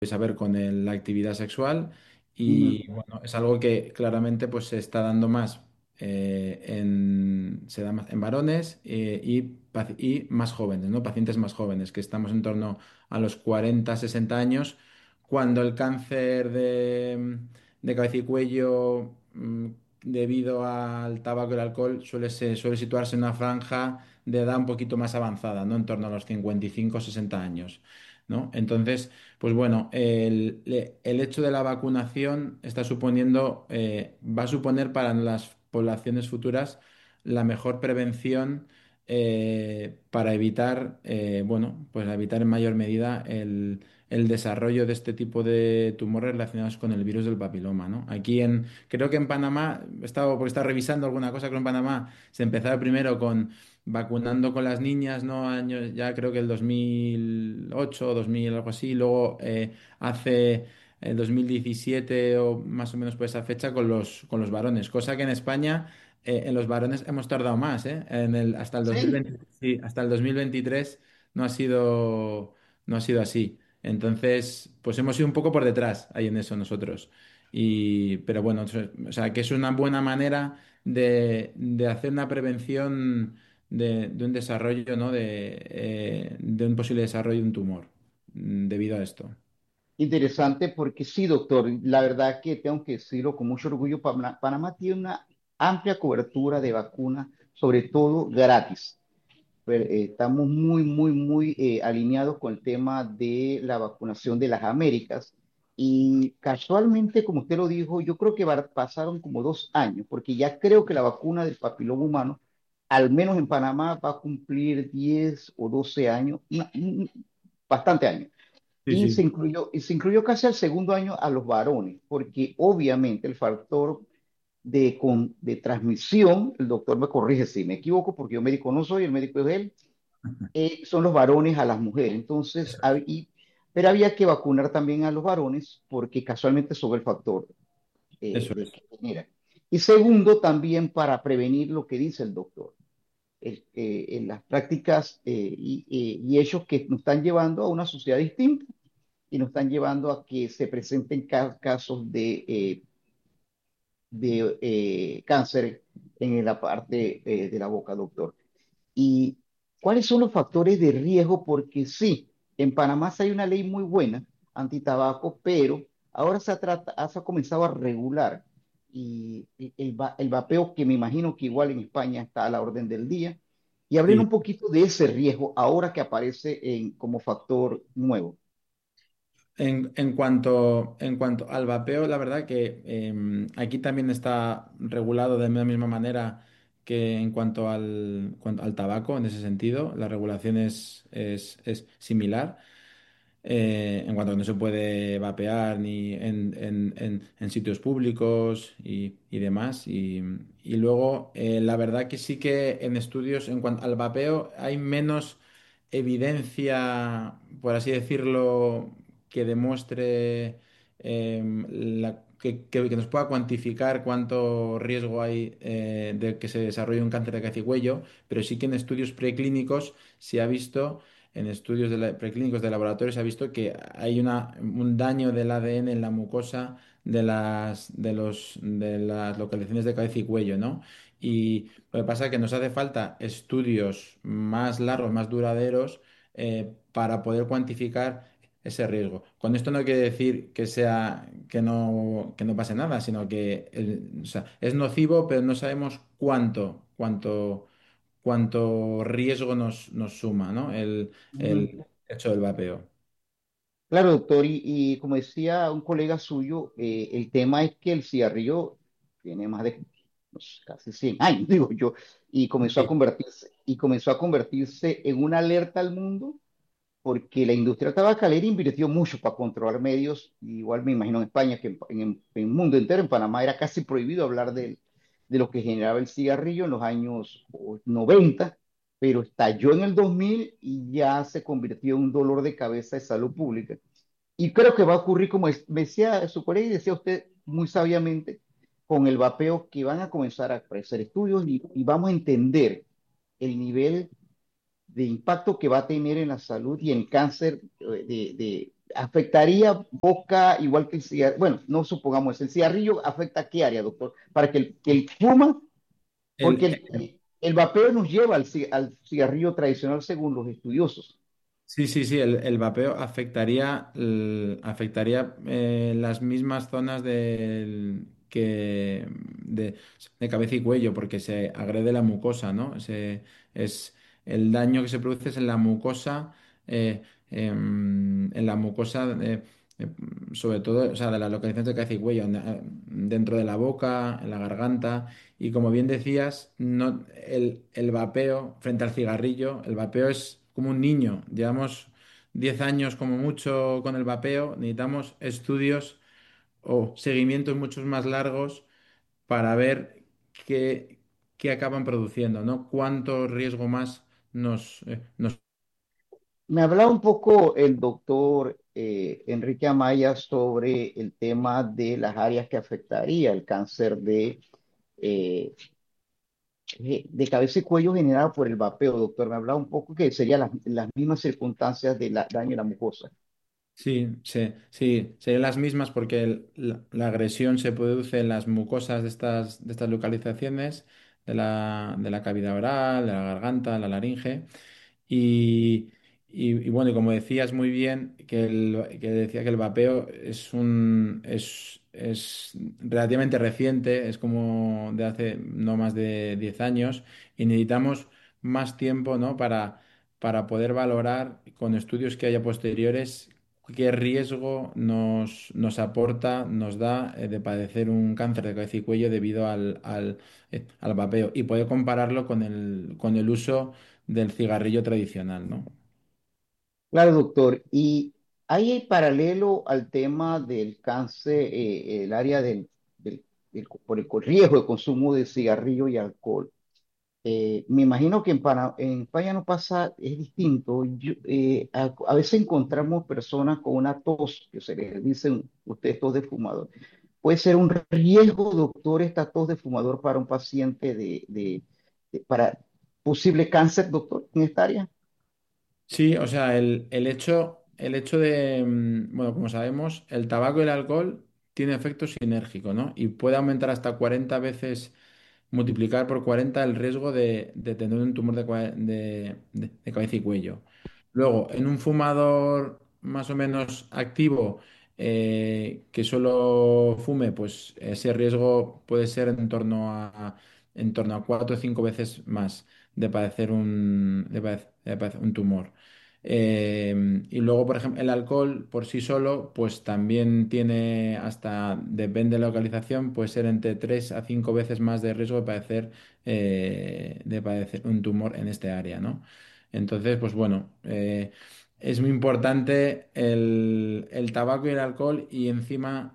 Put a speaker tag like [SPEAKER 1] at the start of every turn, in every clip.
[SPEAKER 1] a ver con la actividad sexual
[SPEAKER 2] Ujú.
[SPEAKER 1] y bueno, es algo que claramente pues se está dando más se da más en varones y más jóvenes, ¿no? Pacientes más jóvenes, que estamos en torno a los 40 60 años, cuando el cáncer de cabeza y cuello debido al tabaco y el alcohol suele situarse en una franja de edad un poquito más avanzada, ¿no? En torno a los 55 60 años, ¿no? Entonces, pues bueno, el hecho de la vacunación va a suponer para las poblaciones futuras la mejor prevención para evitar, bueno, pues evitar en mayor medida el desarrollo de este tipo de tumores relacionados con el virus del papiloma, ¿no? Creo que en Panamá, porque estaba revisando alguna cosa, creo que en Panamá se empezaba primero con vacunando con las niñas, ¿no? Años, ya creo que el 2008 o 2000, algo así. Luego hace el 2017 o más o menos por esa fecha con los varones. Cosa que en España, en los varones hemos tardado más, ¿eh? Hasta el
[SPEAKER 2] Sí.
[SPEAKER 1] 2020, sí, hasta el 2023 no ha sido, no ha sido así. Entonces, pues hemos ido un poco por detrás ahí en eso nosotros. Pero bueno, o sea, que es una buena manera de hacer una prevención de un desarrollo, ¿no? De un posible desarrollo de un tumor debido a esto.
[SPEAKER 2] Interesante porque sí, doctor, la verdad que tengo que decirlo con mucho orgullo, Panamá tiene una amplia cobertura de vacunas, sobre todo gratis. Estamos muy, muy, muy alineados con el tema de la vacunación de las Américas. Y casualmente, como usted lo dijo, yo creo que pasaron como 2 años, porque ya creo que la vacuna del papiloma humano, al menos en Panamá, va a cumplir 10 o 12 años, bastante años.
[SPEAKER 1] Sí, sí.
[SPEAKER 2] Y se incluyó casi al segundo año a los varones, porque obviamente el factor de transmisión, el doctor me corrige si me equivoco, porque yo médico no soy, el médico es él, son los varones a las mujeres. Entonces,
[SPEAKER 1] Eso es.
[SPEAKER 2] pero había que vacunar también a los varones porque casualmente sobre el factor
[SPEAKER 1] Eso
[SPEAKER 2] de
[SPEAKER 1] es.
[SPEAKER 2] que genera. Y segundo, también para prevenir lo que dice el doctor, en las prácticas y hechos que nos están llevando a una sociedad distinta y nos están llevando a que se presenten casos de cáncer en la parte de la boca, doctor. ¿Y cuáles son los factores de riesgo? Porque sí, en Panamá sí hay una ley muy buena antitabaco, pero ahora se ha comenzado a regular y el vapeo, que me imagino que igual en España está a la orden del día, y hablen
[SPEAKER 1] Sí.
[SPEAKER 2] un poquito de ese riesgo ahora que aparece como factor nuevo.
[SPEAKER 1] En cuanto al vapeo, la verdad que aquí también está regulado de la misma manera que en cuanto al tabaco, en ese sentido, la regulación es similar. En cuanto a que no se puede vapear ni en sitios públicos y demás. Y luego, la verdad que sí que en estudios, en cuanto al vapeo, hay menos evidencia, por así decirlo, que demuestre que nos pueda cuantificar cuánto riesgo hay de que se desarrolle un cáncer de cabeza y cuello, pero sí que en estudios preclínicos se ha visto en estudios preclínicos de laboratorio se ha visto que hay un daño del ADN en la mucosa de las localizaciones de cabeza y cuello, ¿no? Y lo que pasa es que nos hace falta estudios más largos, más duraderos, para poder cuantificar ese riesgo. Con esto no quiere decir que no pase nada, sino que o sea, es nocivo, pero no sabemos cuánto riesgo nos suma, ¿no?
[SPEAKER 2] Ujú.
[SPEAKER 1] El hecho del vapeo.
[SPEAKER 2] Claro, doctor, y como decía un colega suyo, el tema es que el cigarrillo tiene más de pues, casi 100 años, digo yo,
[SPEAKER 1] Sí,
[SPEAKER 2] y comenzó a convertirse en una alerta al mundo porque la industria tabacalera invirtió mucho para controlar medios, igual me imagino en España, que en el mundo entero, en Panamá era casi prohibido hablar de lo que generaba el cigarrillo en los años 90, pero estalló en el 2000 y ya se convirtió en un dolor de cabeza de salud pública. Y creo que va a ocurrir, como me decía su colega y decía usted muy sabiamente, con el vapeo, que van a comenzar a aparecer estudios y vamos a entender el nivel de impacto que va a tener en la salud y en cáncer ¿Afectaría boca igual que el cigarrillo? Bueno, no supongamos, ¿el cigarrillo afecta a qué área, doctor? Para que el fuma, porque
[SPEAKER 1] El,
[SPEAKER 2] el vapeo nos lleva al cigarrillo tradicional según los estudiosos.
[SPEAKER 1] Sí, sí, sí, el vapeo afectaría, afectaría las mismas zonas de cabeza y cuello porque se agrede la mucosa, ¿no? Es, el daño que se produce es en la mucosa, en la mucosa, sobre todo, o sea, de la localización de cabeza y cuello, dentro de la boca, en la garganta. Y como bien decías, no, el vapeo frente al cigarrillo, el vapeo es como un niño. Llevamos 10 años como mucho con el vapeo. Necesitamos estudios o seguimientos muchos más largos para ver qué, qué acaban produciendo, ¿no? Cuánto riesgo más nos...
[SPEAKER 2] Me hablaba un poco el doctor Enrique Amaya sobre el tema de las áreas que afectaría el cáncer de cabeza y cuello generado por el vapeo, doctor. Me hablaba un poco que serían las mismas circunstancias del daño a la mucosa.
[SPEAKER 1] Sí, sí, sí, serían las mismas porque la agresión se produce en las mucosas de estas localizaciones, de la cavidad oral, de la garganta, la laringe. Y, y bueno, y como decías muy bien, que decía que el vapeo es relativamente reciente, es como de hace no más de 10 años, y necesitamos más tiempo, ¿no? Para poder valorar con estudios que haya posteriores qué riesgo nos aporta, nos da de padecer un cáncer de cabeza y cuello debido al vapeo y poder compararlo con el uso del cigarrillo tradicional, ¿no?
[SPEAKER 2] Claro, doctor. Y hay paralelo al tema del cáncer, el área por el riesgo de consumo de cigarrillo y alcohol. Me imagino que en España no pasa, es distinto. A veces encontramos personas con una tos, que se les dicen ustedes tos de fumador. ¿Puede ser un riesgo, doctor, esta tos de fumador para un paciente para posible cáncer, doctor, en esta área?
[SPEAKER 1] Sí, o sea, el hecho de, bueno, como sabemos, el tabaco y el alcohol tiene efecto sinérgico, ¿no? Y puede aumentar hasta 40 veces, multiplicar por 40 el riesgo de tener un tumor de cabeza y cuello. Luego, en un fumador más o menos activo que solo fume, pues ese riesgo puede ser en torno a 4 o 5 veces más de padecer un tumor. Y luego, por ejemplo, el alcohol por sí solo, pues también tiene hasta, depende de la localización, puede ser entre 3 a 5 veces más de riesgo de padecer un tumor en este área, ¿no? Entonces, pues bueno, es muy importante el tabaco y el alcohol y encima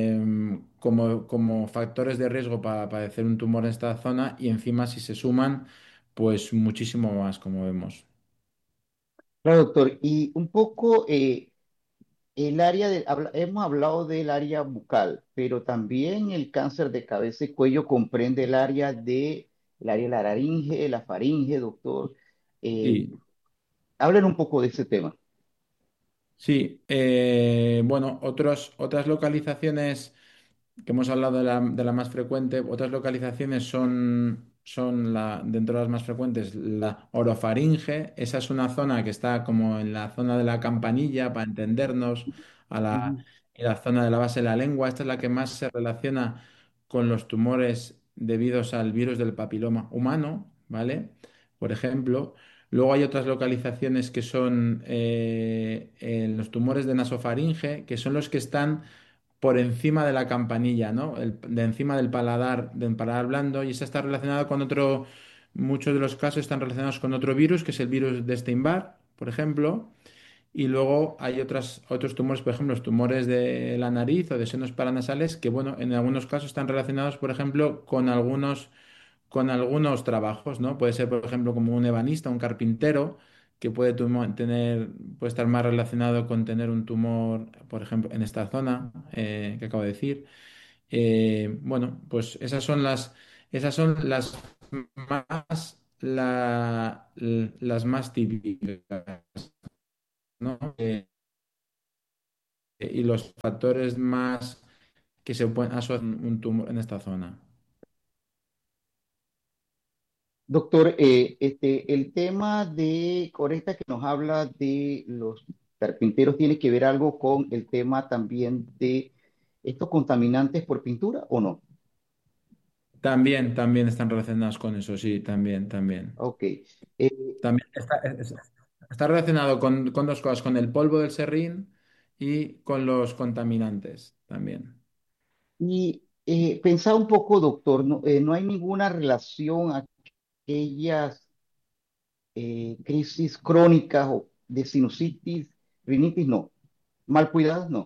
[SPEAKER 1] como factores de riesgo para padecer un tumor en esta zona y encima si se suman, pues muchísimo más, como vemos.
[SPEAKER 2] Claro, doctor. Y un poco el área hemos hablado del área bucal, pero también el cáncer de cabeza y cuello comprende el área de la laringe, la faringe, doctor. Eh,
[SPEAKER 1] Sí,
[SPEAKER 2] Hablen un poco de ese tema.
[SPEAKER 1] sí. Bueno, otras localizaciones que hemos hablado de la más frecuente, otras localizaciones son dentro de las más frecuentes, la orofaringe. Esa es una zona que está como en la zona de la campanilla, para entendernos,
[SPEAKER 2] Ujú.
[SPEAKER 1] y la zona de la base de la lengua. Esta es la que más se relaciona con los tumores debidos al virus del papiloma humano, ¿vale? Por ejemplo. Luego hay otras localizaciones que son en los tumores de nasofaringe, que son los que están por encima de la campanilla, ¿no? De encima del paladar blando, y esa está relacionada con otro, muchos de los casos están relacionados con otro virus, que es el virus de Steinbar, por ejemplo, y luego hay otros tumores, por ejemplo, los tumores de la nariz o de senos paranasales, que, bueno, en algunos casos están relacionados, por ejemplo, con algunos trabajos, ¿no? Puede ser, por ejemplo, como un ebanista, un carpintero, que puede estar más relacionado con tener un tumor, por ejemplo, en esta zona que acabo de decir. Bueno, pues esas son las más típicas, ¿no? y los factores más que se pueden asociar a un tumor en esta zona.
[SPEAKER 2] Doctor, el tema de Coresta que nos habla de los carpinteros tiene que ver algo con el tema también de estos contaminantes por pintura, ¿o no?
[SPEAKER 1] También están relacionados con eso, sí, también.
[SPEAKER 2] Ok.
[SPEAKER 1] También está relacionado con dos cosas, con el polvo del serrín y con los contaminantes también.
[SPEAKER 2] Y pensaba un poco, doctor, no hay ninguna relación a aquellas crisis crónicas o de sinusitis, rinitis, no. Mal cuidadas, no.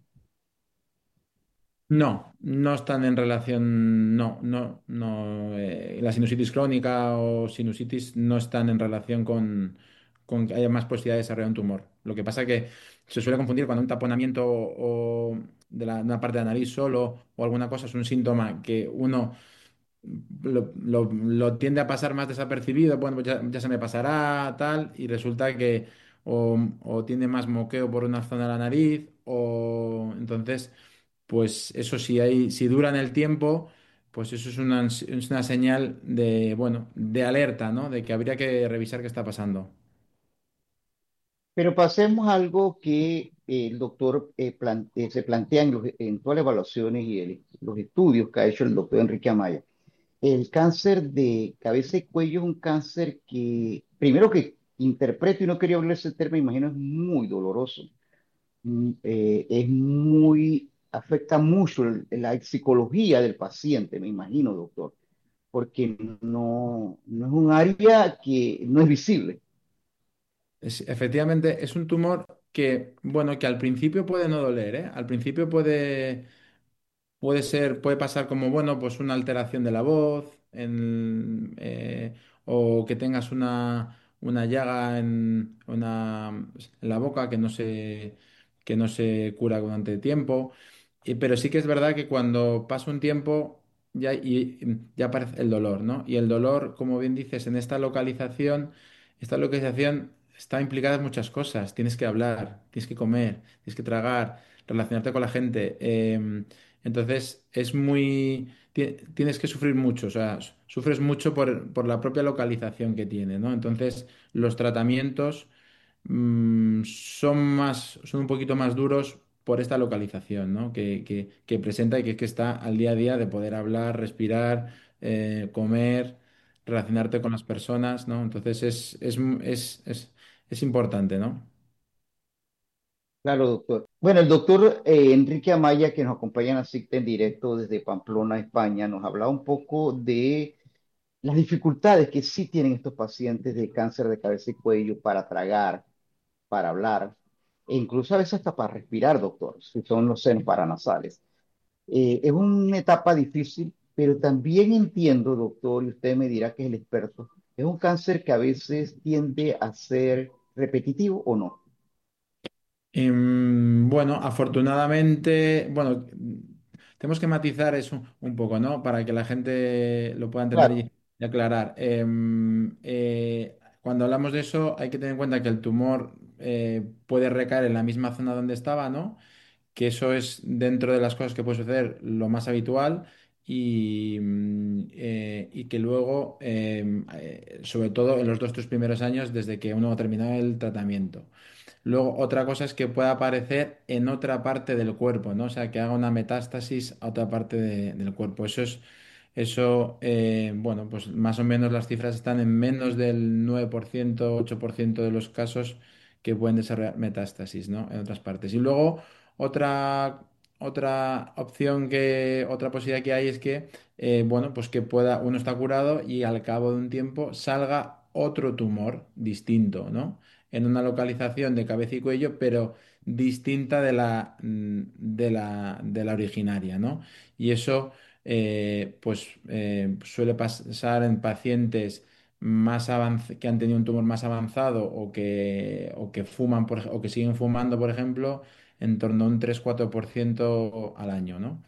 [SPEAKER 1] No, no están en relación, no. La sinusitis crónica o sinusitis no están en relación con que haya más posibilidad de desarrollar un tumor. Lo que pasa que se suele confundir cuando un taponamiento o de una parte de la nariz solo o alguna cosa es un síntoma que uno lo tiende a pasar más desapercibido, bueno, pues ya se me pasará, tal, y resulta que o tiene más moqueo por una zona de la nariz, o entonces, pues eso si dura en el tiempo, pues eso es una señal de, bueno, de alerta, ¿no? De que habría que revisar qué está pasando.
[SPEAKER 2] Pero pasemos a algo que el doctor se plantea en todas las evaluaciones y los estudios que ha hecho el doctor Enrique Amaya. El cáncer de cabeza y cuello es un cáncer que, primero que interpreto y no quería hablar ese término, imagino es muy doloroso. Es muy, afecta mucho la psicología del paciente, me imagino, doctor, porque no es un área que no es visible.
[SPEAKER 1] Efectivamente, es un tumor que, bueno, que al principio puede no doler, ¿eh? Al principio puede ser, puede pasar como, bueno, pues una alteración de la voz, o que tengas una llaga en la boca que no se cura durante tiempo. Pero sí que es verdad que cuando pasa un tiempo ya aparece el dolor, ¿no? Y el dolor, como bien dices, en esta localización está implicada en muchas cosas. Tienes que hablar, tienes que comer, tienes que tragar, relacionarte con la gente. Entonces, tienes que sufrir mucho, o sea, sufres mucho por la propia localización que tiene, ¿no? Entonces, los tratamientos son un poquito más duros por esta localización, ¿no? Que presenta y que está al día a día de poder hablar, respirar, comer, relacionarte con las personas, ¿no? Entonces, es importante, ¿no?
[SPEAKER 2] Claro, doctor. Bueno, el doctor Enrique Amaya, que nos acompaña en la cita en directo desde Pamplona, España, nos hablaba un poco de las dificultades que sí tienen estos pacientes de cáncer de cabeza y cuello para tragar, para hablar, e incluso a veces hasta para respirar, doctor, si son los senos paranasales. Es una etapa difícil, pero también entiendo, doctor, y usted me dirá que es el experto, es un cáncer que a veces tiende a ser repetitivo o no.
[SPEAKER 1] Bueno, afortunadamente, bueno, tenemos que matizar eso un poco, ¿no? Para que la gente lo pueda entender
[SPEAKER 2] Claro,
[SPEAKER 1] y aclarar. Cuando hablamos de eso, hay que tener en cuenta que el tumor puede recaer en la misma zona donde estaba, ¿no? Que eso es dentro de las cosas que puede suceder lo más habitual y que luego, sobre todo en los 2 o 3 primeros años, desde que uno ha terminado el tratamiento. Luego, otra cosa es que pueda aparecer en otra parte del cuerpo, ¿no? O sea, que haga una metástasis a otra parte del cuerpo. Bueno, pues más o menos las cifras están en menos del 9%, 8% de los casos que pueden desarrollar metástasis, ¿no? En otras partes. Y luego, otra, otra posibilidad que hay es que, bueno, pues que uno está curado y al cabo de un tiempo salga otro tumor distinto, ¿no? En una localización de cabeza y cuello, pero distinta de la originaria, ¿no? Y eso, suele pasar en pacientes que han tenido un tumor más avanzado o que fuman, o que siguen fumando, por ejemplo, en torno a un 3-4% al año, ¿no?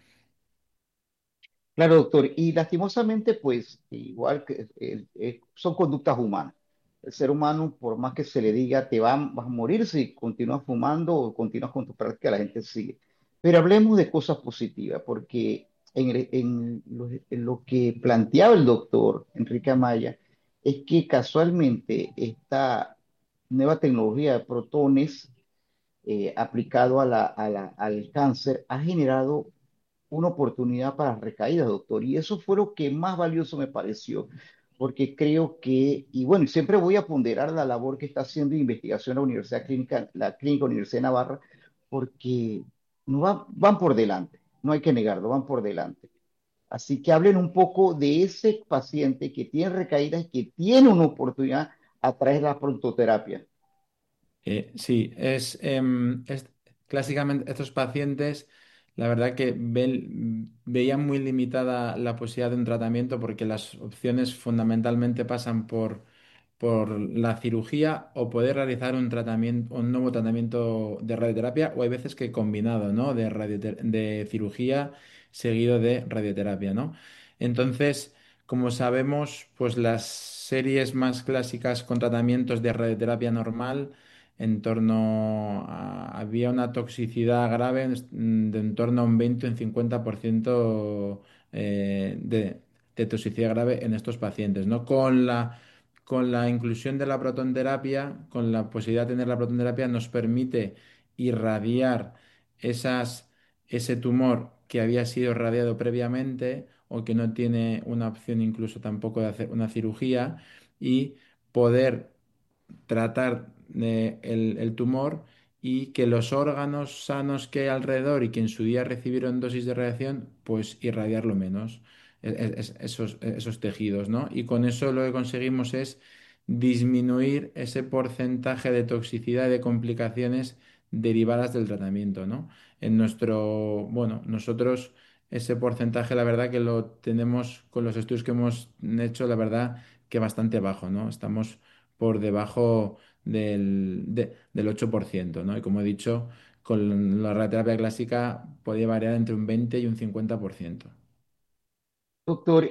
[SPEAKER 2] claro, doctor. Y lastimosamente, pues, igual que son conductas humanas. El ser humano, por más que se le diga, vas a morir si continúas fumando o continúas con tu práctica, la gente sigue. Pero hablemos de cosas positivas, porque en lo que planteaba el doctor Enrique Amaya es que casualmente esta nueva tecnología de protones aplicado al cáncer ha generado una oportunidad para recaídas, doctor. Y eso fue lo que más valioso me pareció, porque creo que, y bueno, siempre voy a ponderar la labor que está haciendo de investigación la Universidad Clínica, la Clínica Universidad de Navarra, porque no van por delante, no hay que negarlo, van por delante. Así que hablen un poco de ese paciente que tiene recaídas y que tiene una oportunidad a través de la prontoterapia.
[SPEAKER 1] Sí, es clásicamente estos pacientes, la verdad que veían muy limitada la posibilidad de un tratamiento porque las opciones fundamentalmente pasan por la cirugía o poder realizar un tratamiento, un nuevo tratamiento de radioterapia o hay veces que combinado, ¿no? De cirugía seguido de radioterapia, ¿no? Entonces, como sabemos, pues las series más clásicas con tratamientos de radioterapia normal había una toxicidad grave de en torno a un 20 o un 50% de toxicidad grave en estos pacientes, ¿no? Con la inclusión de la protonterapia, con la posibilidad de tener la protonterapia, nos permite irradiar esas, ese tumor que había sido irradiado previamente o que no tiene una opción incluso tampoco de hacer una cirugía y poder tratar el tumor y que los órganos sanos que hay alrededor y que en su día recibieron dosis de radiación, pues irradiarlo menos, esos tejidos, ¿no? Y con eso lo que conseguimos es disminuir ese porcentaje de toxicidad y de complicaciones derivadas del tratamiento, ¿no? Bueno, nosotros ese porcentaje, la verdad que lo tenemos con los estudios que hemos hecho, la verdad que bastante bajo, ¿no? Estamos por debajo del 8%, ¿no? Y como he dicho, con la radioterapia clásica podía variar entre un 20 y un 50%.
[SPEAKER 2] Doctor,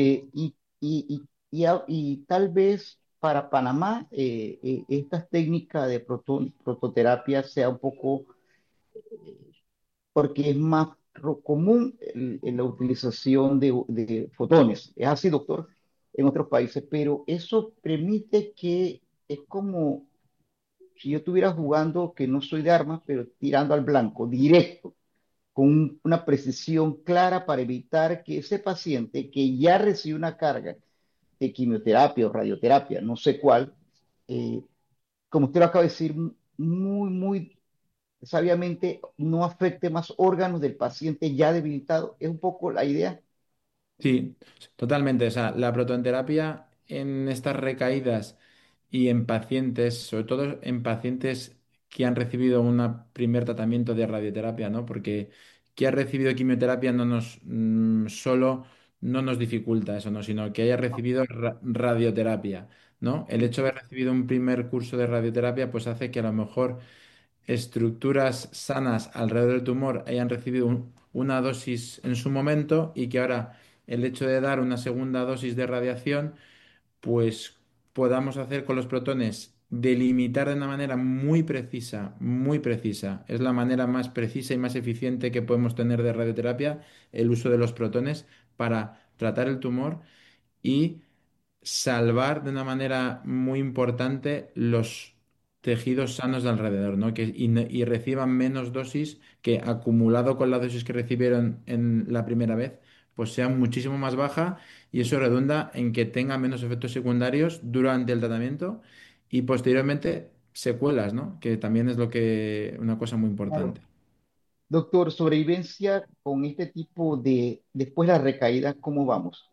[SPEAKER 2] y tal vez para Panamá esta técnica de prototerapia sea un poco, porque es más común la utilización de fotones. Es así, doctor, en otros países, pero eso permite que es como si yo estuviera jugando, que no soy de armas, pero tirando al blanco, directo con una precisión clara para evitar que ese paciente que ya recibe una carga de quimioterapia o radioterapia, no sé cuál, eh, como usted lo acaba de decir, muy sabiamente, no afecte más órganos del paciente ya debilitado. Es un poco la idea.
[SPEAKER 1] Sí, totalmente. O sea, la protonterapia en estas recaídas y en pacientes, sobre todo en pacientes que han recibido un primer tratamiento de radioterapia, ¿no? Porque que ha recibido quimioterapia solo no nos dificulta eso, ¿no? Sino que haya recibido radioterapia, ¿no? El hecho de haber recibido un primer curso de radioterapia, pues hace que a lo mejor estructuras sanas alrededor del tumor hayan recibido una dosis en su momento y que ahora el hecho de dar una segunda dosis de radiación, pues podamos hacer con los protones delimitar de una manera muy precisa, muy precisa. Es la manera más precisa y más eficiente que podemos tener de radioterapia, el uso de los protones para tratar el tumor y salvar de una manera muy importante los tejidos sanos de alrededor, ¿no? Y reciban menos dosis que acumulado con la dosis que recibieron en la primera vez, pues sea muchísimo más baja y eso redunda en que tenga menos efectos secundarios durante el tratamiento y posteriormente secuelas, ¿no? Que también es una cosa muy
[SPEAKER 2] Claro.
[SPEAKER 1] importante.
[SPEAKER 2] Doctor, sobrevivencia con este tipo después de la recaída, ¿cómo vamos?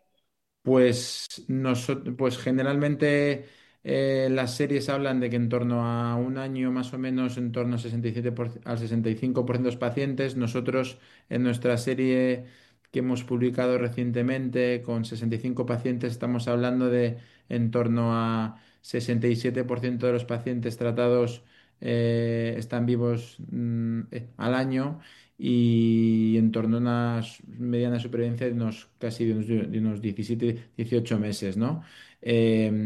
[SPEAKER 1] Pues generalmente las series hablan de que en torno a un año más o menos, en torno al 65% de los pacientes, nosotros en nuestra serie que hemos publicado recientemente con 65 pacientes estamos hablando de en torno a 67% de los pacientes tratados están vivos al año y en torno a una mediana supervivencia de unos casi de unos 17, 18 meses, ¿no? Eh,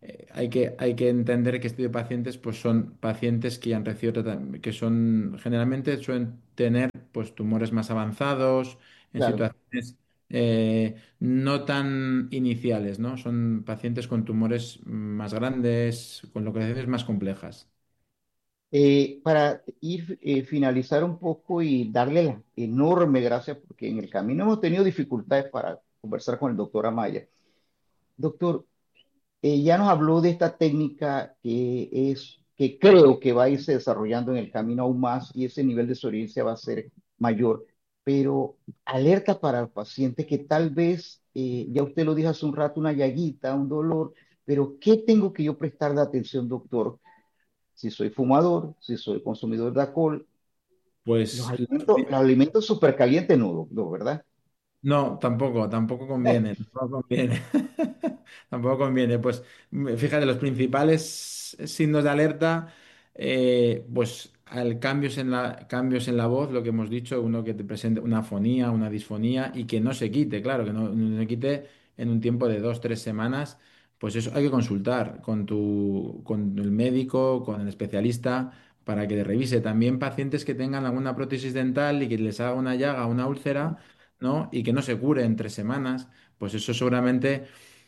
[SPEAKER 1] hay que entender que este tipo de pacientes pues son pacientes que ya han recibido que son generalmente suelen tener pues tumores más avanzados en
[SPEAKER 2] Claro.
[SPEAKER 1] situaciones no tan iniciales, ¿no? Son pacientes con tumores más grandes, con localizaciones más complejas.
[SPEAKER 2] Para ir finalizar un poco y darle las enorme gracias, porque en el camino hemos tenido dificultades para conversar con el doctor Amaya. Doctor, ya nos habló de esta técnica que creo que va a irse desarrollando en el camino aún más y ese nivel de experiencia va a ser mayor, pero alerta para el paciente que tal vez, ya usted lo dijo hace un rato, una llaguita, un dolor, pero ¿qué tengo que yo prestar de atención, doctor? Si soy fumador, si soy consumidor de alcohol,
[SPEAKER 1] Pues
[SPEAKER 2] los alimentos súper calientes no, ¿verdad?
[SPEAKER 1] no, tampoco conviene, tampoco conviene. Tampoco conviene. Pues fíjate, los principales signos de alerta, pues al cambios en la voz, lo que hemos dicho, uno que te presente una afonía, una disfonía y que no se quite, claro, que no se quite en un tiempo de 2, 3 semanas, pues eso hay que consultar con el médico, con el especialista, para que te revise. También pacientes que tengan alguna prótesis dental y que les haga una llaga, una úlcera, ¿no? Y que no se cure en 3 semanas, pues eso seguramente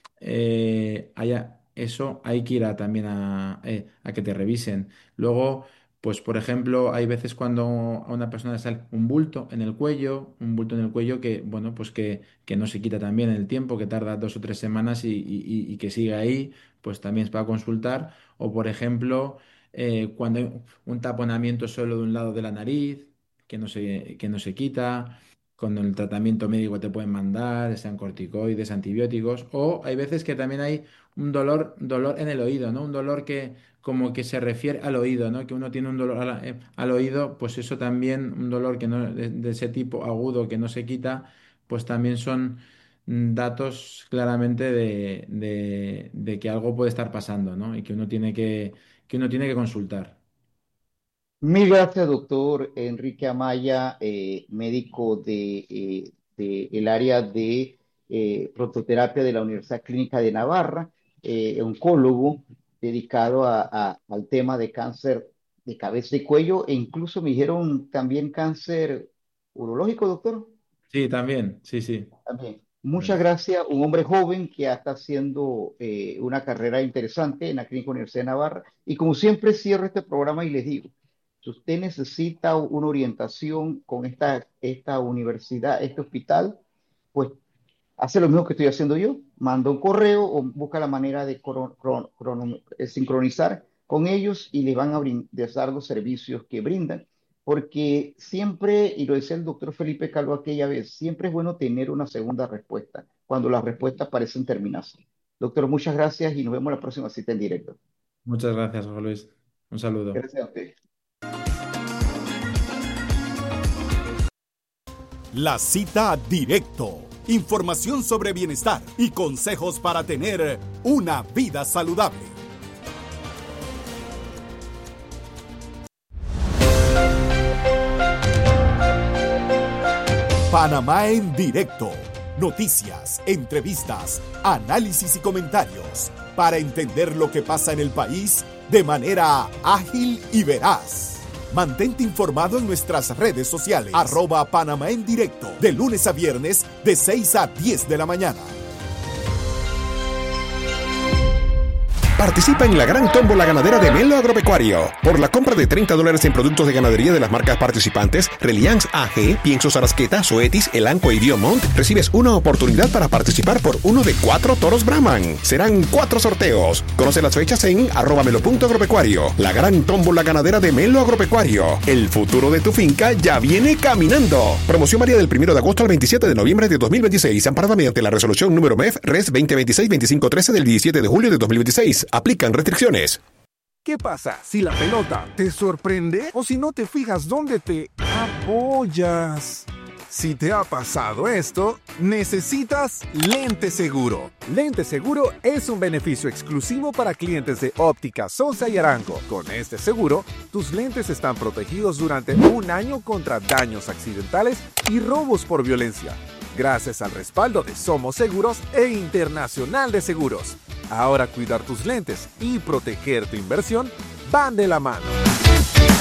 [SPEAKER 1] eso hay que ir también a que te revisen. Luego, pues por ejemplo, hay veces cuando a una persona le sale un bulto en el cuello que, bueno, pues que no se quita también en el tiempo, que tarda 2 o 3 semanas y que sigue ahí, pues también es para consultar. O por ejemplo, cuando hay un taponamiento solo de un lado de la nariz, que no se quita. Con el tratamiento médico te pueden mandar, sean corticoides, antibióticos, o hay veces que también hay un dolor en el oído, ¿no? Un dolor que como que se refiere al oído, ¿no? Que uno tiene un dolor al oído, pues eso también, un dolor que no, de ese tipo agudo que no se quita, pues también son datos claramente de que algo puede estar pasando, ¿no? Y que uno tiene que consultar.
[SPEAKER 2] Mil gracias, doctor Enrique Amaya, médico de el área de prototerapia de la Universidad Clínica de Navarra, oncólogo dedicado al tema de cáncer de cabeza y cuello, e incluso me dijeron también cáncer urológico, doctor.
[SPEAKER 1] Sí, también, sí, sí.
[SPEAKER 2] También. Muchas gracias. Un hombre joven que está haciendo una carrera interesante en la Clínica Universidad de Navarra. Y como siempre, cierro este programa y les digo, si usted necesita una orientación con esta universidad, este hospital, pues hace lo mismo que estoy haciendo yo. Manda un correo o busca la manera de sincronizar con ellos y les van a dar los servicios que brindan. Porque siempre, y lo decía el doctor Felipe Calvo aquella vez, siempre es bueno tener una segunda respuesta cuando las respuestas parecen terminarse. Doctor, muchas gracias y nos vemos en la próxima cita en directo.
[SPEAKER 1] Muchas gracias, José Luis. Un saludo.
[SPEAKER 2] Gracias a usted.
[SPEAKER 3] La cita directo. Información sobre bienestar y consejos para tener una vida saludable. Panamá en directo. Noticias, entrevistas, análisis y comentarios para entender lo que pasa en el país de manera ágil y veraz. Mantente informado en nuestras redes sociales, @Panamá en directo, de lunes a viernes de 6 a 10 de la mañana.
[SPEAKER 4] Participa en la gran tómbola ganadera de Melo Agropecuario. Por la compra de $30 en productos de ganadería de las marcas participantes, Reliance AG, Piensos Arasqueta, Zoetis, Elanco y Diomont, recibes una oportunidad para participar por uno de 4 toros Brahman. Serán 4 sorteos. Conoce las fechas en @melo.agropecuario. La gran tómbola ganadera de Melo Agropecuario. El futuro de tu finca ya viene caminando. Promoción varía del 1 de agosto al 27 de noviembre de 2026, amparada mediante la resolución número MEF Res 2026-2513 del 17 de julio de 2026. Aplican restricciones.
[SPEAKER 5] ¿Qué pasa si la pelota te sorprende o si no te fijas dónde te apoyas? Si te ha pasado esto, necesitas Lente Seguro. Lente Seguro es un beneficio exclusivo para clientes de Óptica Sosa y Arango. Con este seguro, tus lentes están protegidos durante un año contra daños accidentales y robos por violencia, gracias al respaldo de Somos Seguros e Internacional de Seguros. Ahora cuidar tus lentes y proteger tu inversión van de la mano.